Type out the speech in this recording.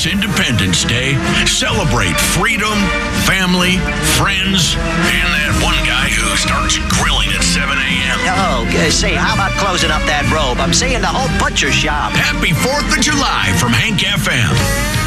this Independence Day, celebrate freedom, family, friends, and that one guy who starts grilling at 7 a.m. Oh, say, how about closing up that robe? I'm seeing the whole butcher shop. Happy 4th of July from Hank FM.